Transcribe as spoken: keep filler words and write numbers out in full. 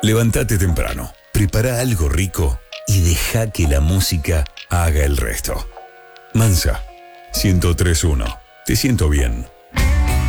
Levántate temprano, prepara algo rico y deja que la música haga el resto. Mansa, ciento tres punto uno. Te siento bien.